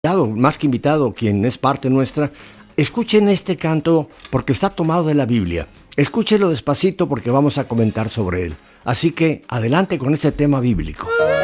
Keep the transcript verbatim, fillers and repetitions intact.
invitado, más que invitado, quien es parte nuestra, escuchen este canto porque está tomado de la Biblia. Escúchelo despacito porque vamos a comentar sobre él. Así que adelante con este tema bíblico.